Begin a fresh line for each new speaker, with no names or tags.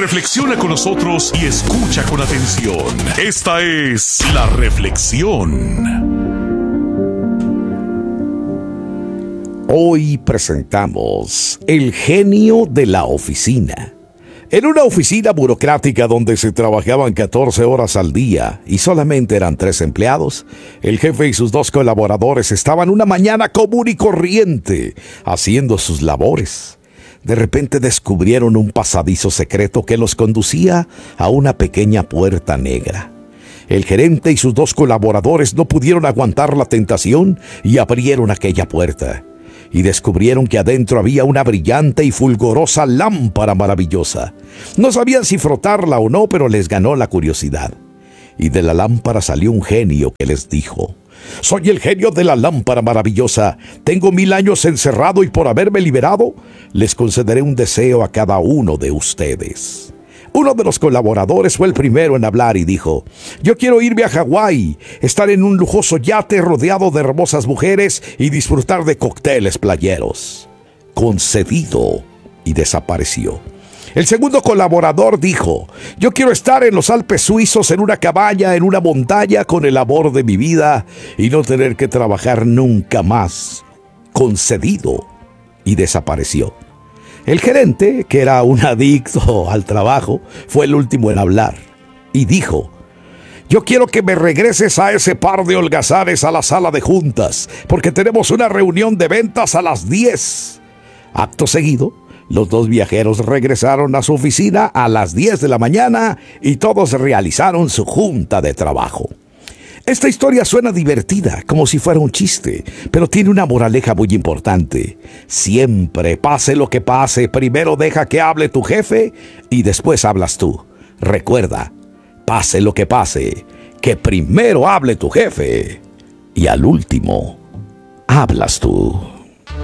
Reflexiona con nosotros y escucha con atención. Esta es La Reflexión.
Hoy presentamos El genio de la oficina. En una oficina burocrática donde se trabajaban 14 horas al día y solamente eran 3 empleados, el jefe y sus 2 colaboradores estaban una mañana común y corriente haciendo sus labores. De repente descubrieron un pasadizo secreto que los conducía a una pequeña puerta negra. El gerente y sus 2 colaboradores no pudieron aguantar la tentación y abrieron aquella puerta. Y descubrieron que adentro había una brillante y fulgorosa lámpara maravillosa. No sabían si frotarla o no, pero les ganó la curiosidad. Y de la lámpara salió un genio que les dijo: «Soy el genio de la lámpara maravillosa. Tengo 1000 años encerrado y por haberme liberado, les concederé un deseo a cada uno de ustedes». Uno de los colaboradores fue el primero en hablar y dijo: «Yo quiero irme a Hawái, estar en un lujoso yate rodeado de hermosas mujeres y disfrutar de cócteles playeros». Concedido, y desapareció. El segundo colaborador dijo: «Yo quiero estar en los Alpes suizos en una cabaña, en una montaña, con el amor de mi vida y no tener que trabajar nunca más». Concedido, y desapareció. El gerente, que era un adicto al trabajo, fue el último en hablar y dijo: «Yo quiero que me regreses a ese par de holgazanes a la sala de juntas, porque tenemos una reunión de ventas a las 10. Acto seguido, los 2 viajeros regresaron a su oficina a las 10 de la mañana y todos realizaron su junta de trabajo. Esta historia suena divertida, como si fuera un chiste, pero tiene una moraleja muy importante. Siempre, pase lo que pase, primero deja que hable tu jefe y después hablas tú. Recuerda, pase lo que pase, que primero hable tu jefe y al último hablas tú».